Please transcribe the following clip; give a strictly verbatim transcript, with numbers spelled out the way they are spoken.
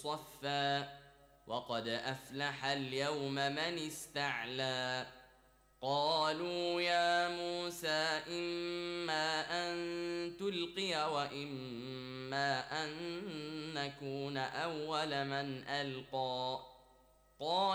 صفا وقد أفلح اليوم من استعلى قالوا يا موسى إما أن تلقي وإما أن نكون أول من ألقى قال